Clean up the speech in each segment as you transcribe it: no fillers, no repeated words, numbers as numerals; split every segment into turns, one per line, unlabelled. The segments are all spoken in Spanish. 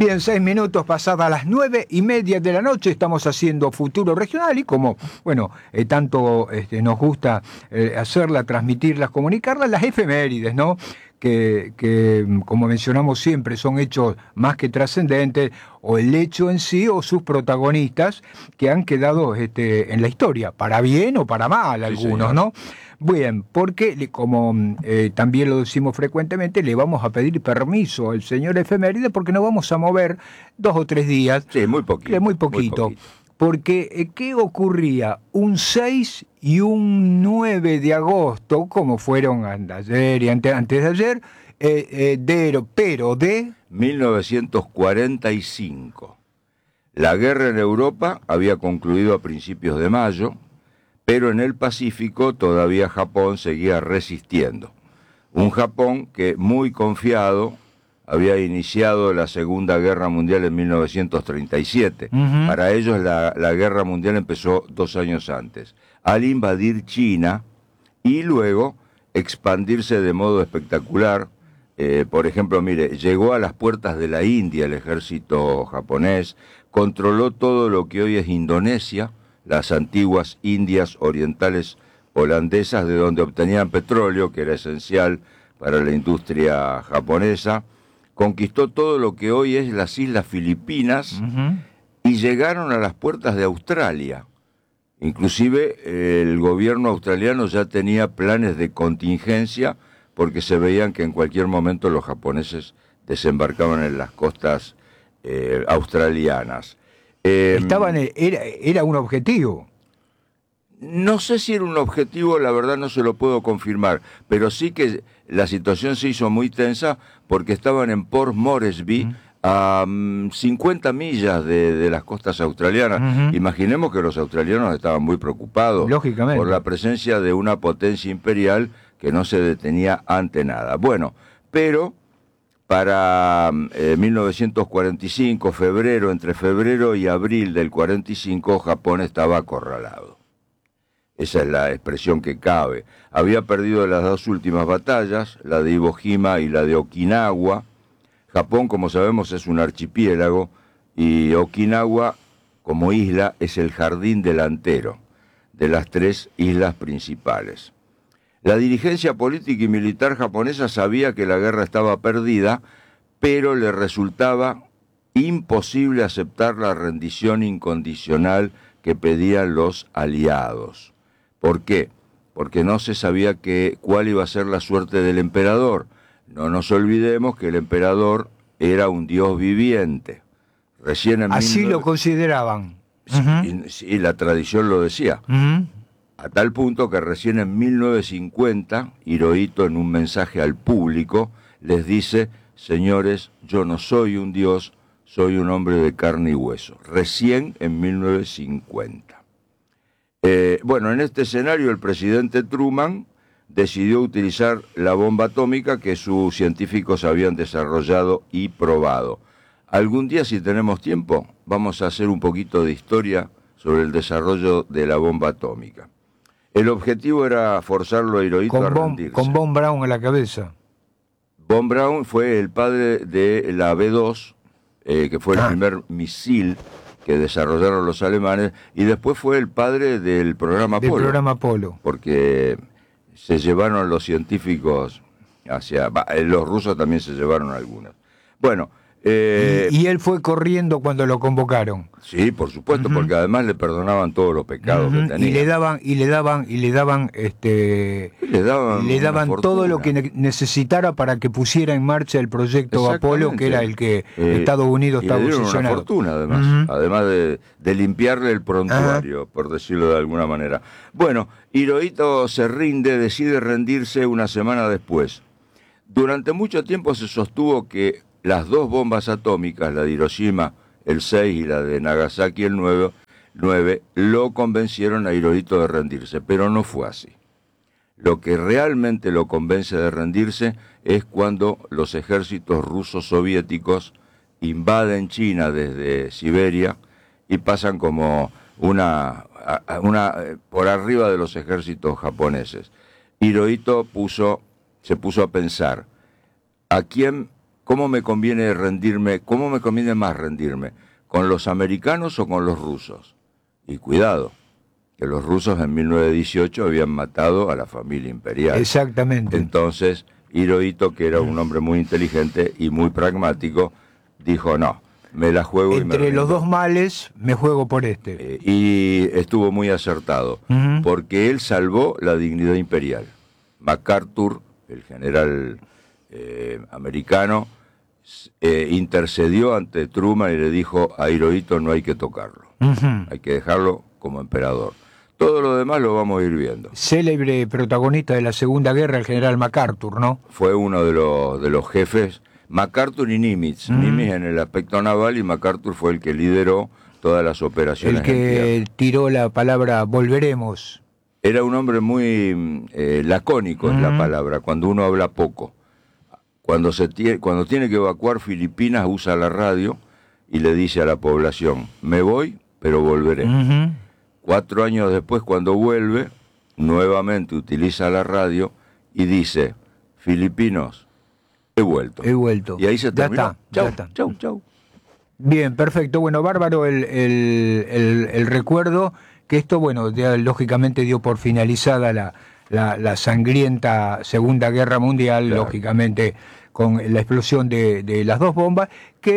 Bien, 6 minutos pasadas las 9:30 de la noche, estamos haciendo Futuro Regional y como, bueno, tanto nos gusta hacerla, transmitirlas, comunicarlas, las efemérides, ¿no? Que, como mencionamos siempre, son hechos más que trascendentes, o el hecho en sí o sus protagonistas que han quedado en la historia, para bien o para mal,
Sí,
algunos,
señor.
¿no? Bien, porque como también lo decimos frecuentemente, le vamos a pedir permiso al señor efeméride porque nos vamos a mover 2 o 3 días,
Sí, muy poquito.
muy poquito. Porque, ¿qué ocurría? Un 6 y un 9 de agosto, como fueron ayer y antes de ayer, pero de
1945. La guerra en Europa había concluido a principios de mayo, pero en el Pacífico todavía Japón seguía resistiendo. Un Japón que, muy confiado, había iniciado la Segunda Guerra Mundial en 1937.
Uh-huh.
Para ellos la Guerra Mundial empezó 2 años antes, al invadir China y luego expandirse de modo espectacular. Por ejemplo, mire, llegó a las puertas de la India el ejército japonés, controló todo lo que hoy es Indonesia, las antiguas Indias orientales holandesas, de donde obtenían petróleo, que era esencial para la industria japonesa, conquistó todo lo que hoy es las Islas Filipinas, uh-huh, y llegaron a las puertas de Australia. Inclusive el gobierno australiano ya tenía planes de contingencia porque se veían que en cualquier momento los japoneses desembarcaban en las costas australianas.
Era un objetivo.
No sé si era un objetivo, la verdad no se lo puedo confirmar, pero sí que la situación se hizo muy tensa porque estaban en Port Moresby, uh-huh, a 50 millas de las costas australianas. Uh-huh. Imaginemos que los australianos estaban muy preocupados,
lógicamente,
por la presencia de una potencia imperial que no se detenía ante nada. Bueno, pero para 1945, entre febrero y abril del 45, Japón estaba acorralado. Esa es la expresión que cabe. Había perdido las 2 últimas batallas, la de Iwo Jima y la de Okinawa. Japón, como sabemos, es un archipiélago y Okinawa, como isla, es el jardín delantero de las 3 islas principales. La dirigencia política y militar japonesa sabía que la guerra estaba perdida, pero le resultaba imposible aceptar la rendición incondicional que pedían los aliados. ¿Por qué? Porque no se sabía cuál iba a ser la suerte del emperador. No nos olvidemos que el emperador era un dios viviente.
Así lo consideraban.
Uh-huh. Y la tradición lo decía.
Uh-huh.
A tal punto que recién en 1950, Hirohito, en un mensaje al público, les dice: señores, yo no soy un dios, soy un hombre de carne y hueso. Recién en 1950. Bueno, en este escenario el presidente Truman decidió utilizar la bomba atómica que sus científicos habían desarrollado y probado. Algún día, si tenemos tiempo, vamos a hacer un poquito de historia sobre el desarrollo de la bomba atómica. El objetivo era forzarlo a Hirohito a rendirse.
Con Von Braun en la cabeza.
Von Braun fue el padre de la B-2, que fue el primer misil que desarrollaron los alemanes, y después fue el padre del programa Apolo.
Del programa Apolo.
Porque se llevaron los científicos los rusos también se llevaron algunos. Bueno.
Y él fue corriendo cuando lo convocaron.
Sí, por supuesto, uh-huh, porque además le perdonaban todos los pecados, uh-huh, que tenía.
Y le daban todo lo que necesitara para que pusiera en marcha el proyecto Apolo, que era el que Estados Unidos estaba obsesionado.
Una fortuna, además, uh-huh, además de limpiarle el prontuario, uh-huh, por decirlo de alguna manera. Bueno, Hirohito decide rendirse una semana después. Durante mucho tiempo se sostuvo que las 2 bombas atómicas, la de Hiroshima el 6 y la de Nagasaki el 9, lo convencieron a Hirohito de rendirse, pero no fue así. Lo que realmente lo convence de rendirse es cuando los ejércitos rusos soviéticos invaden China desde Siberia y pasan como por arriba de los ejércitos japoneses. Hirohito se puso a pensar: ¿a quién ¿cómo me conviene rendirme? ¿Cómo me conviene más rendirme? ¿Con los americanos o con los rusos? Y cuidado, que los rusos en 1918 habían matado a la familia imperial.
Exactamente.
Entonces, Hirohito, que era un hombre muy inteligente y muy pragmático, dijo, no, me la juego y me
Entre los
rindo.
dos males, me juego por este.
Y estuvo muy acertado, porque él salvó la dignidad imperial. MacArthur, el general americano, intercedió ante Truman y le dijo, a Hirohito no hay que tocarlo, hay que dejarlo como emperador. Todo lo demás lo vamos a ir viendo.
Célebre protagonista de la Segunda Guerra, el general MacArthur, ¿no?
Fue uno de los jefes, MacArthur y Nimitz. Nimitz en el aspecto naval y MacArthur fue el que lideró todas las operaciones.
El que tiró la palabra volveremos.
Era un hombre muy lacónico, es la palabra, cuando uno habla poco. Cuando tiene que evacuar Filipinas, usa la radio y le dice a la población, me voy, pero volveré. 4 años después, cuando vuelve, nuevamente utiliza la radio y dice, filipinos, he vuelto.
He vuelto.
Y ahí se terminó.
Ya está.
Chau.
Bien, perfecto. Bueno, bárbaro el recuerdo, que esto, bueno, ya, lógicamente dio por finalizada la sangrienta Segunda Guerra Mundial,
Claro.
Lógicamente con la explosión de las dos bombas,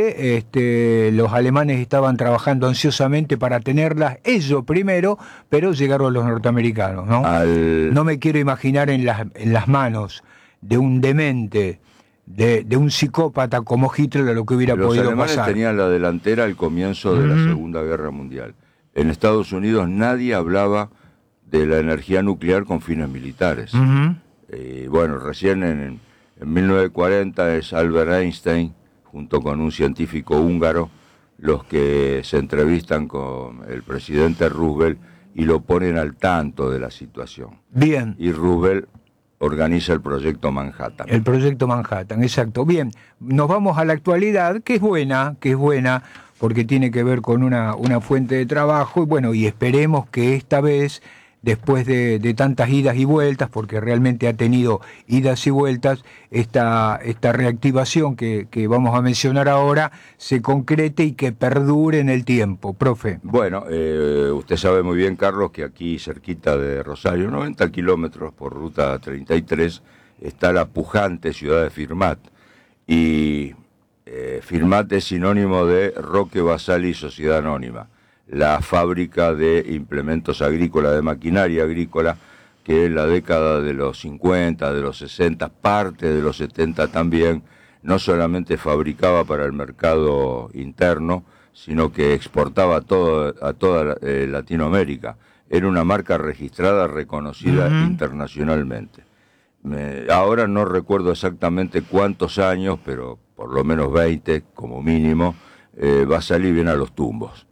que los alemanes estaban trabajando ansiosamente para tenerlas ellos primero, pero llegaron los norteamericanos, ¿no? No me quiero imaginar en las manos de un demente, de un psicópata como Hitler, lo que hubiera podido pasar.
Los alemanes tenían la delantera al comienzo de la Segunda Guerra Mundial. En Estados Unidos nadie hablaba de la energía nuclear con fines militares. Bueno, recién en 1940 es Albert Einstein, junto con un científico húngaro, los que se entrevistan con el presidente Roosevelt y lo ponen al tanto de la situación.
Bien.
Y Roosevelt organiza el proyecto Manhattan.
El proyecto Manhattan, exacto. Bien, nos vamos a la actualidad, que es buena, porque tiene que ver con una fuente de trabajo, y bueno, y esperemos que esta vez, después de tantas idas y vueltas, porque realmente ha tenido idas y vueltas, esta reactivación que vamos a mencionar ahora se concrete y que perdure en el tiempo. Profe.
Bueno, usted sabe muy bien, Carlos, que aquí cerquita de Rosario, 90 kilómetros por ruta 33, está la pujante ciudad de Firmat. Y Firmat es sinónimo de Roque Basali Sociedad Anónima, la fábrica de implementos agrícolas, de maquinaria agrícola, que en la década de los 50, de los 60, parte de los 70 también, no solamente fabricaba para el mercado interno, sino que exportaba a toda Latinoamérica. Era una marca registrada, reconocida internacionalmente. Ahora no recuerdo exactamente cuántos años, pero por lo menos 20 como mínimo, va a salir bien a los tumbos.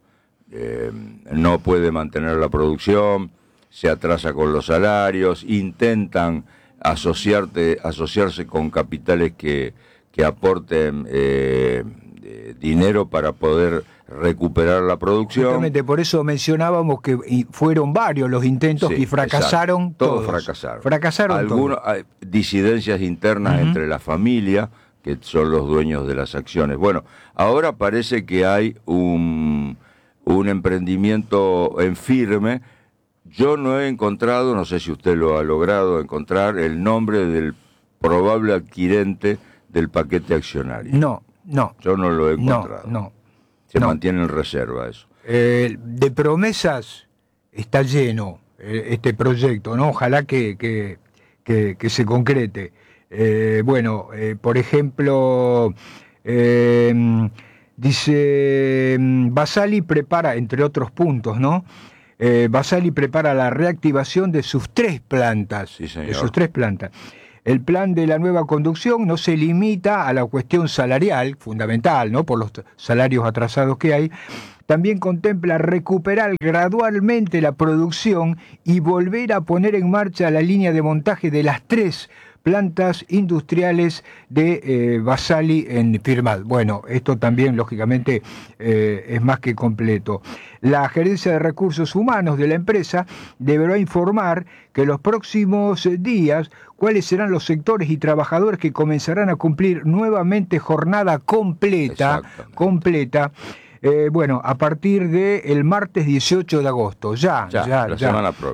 No puede mantener la producción, se atrasa con los salarios, intentan asociarse con capitales que aporten dinero para poder recuperar la producción.
Justamente por eso mencionábamos que fueron varios los intentos y fracasaron todos. Fracasaron
algunos,
todos.
Hay disidencias internas entre la familia, que son los dueños de las acciones. Bueno, ahora parece que hay un emprendimiento en firme. Yo no he encontrado, no sé si usted lo ha logrado encontrar, el nombre del probable adquirente del paquete accionario.
No.
Yo no lo he encontrado. Se mantiene en reserva eso.
De promesas está lleno este proyecto, ¿no? Ojalá que se concrete. Por ejemplo, dice, Basali prepara, entre otros puntos, ¿no? Basali prepara la reactivación de sus 3 plantas.
Sí, señor.
De sus 3 plantas. El plan de la nueva conducción no se limita a la cuestión salarial, fundamental, ¿no? Por los salarios atrasados que hay. También contempla recuperar gradualmente la producción y volver a poner en marcha la línea de montaje de las 3 plantas industriales de Basali en Firmat. Bueno, esto también, lógicamente, es más que completo. La Gerencia de Recursos Humanos de la empresa deberá informar que los próximos días cuáles serán los sectores y trabajadores que comenzarán a cumplir nuevamente jornada completa, bueno, a partir del martes 18 de agosto,
la semana próxima.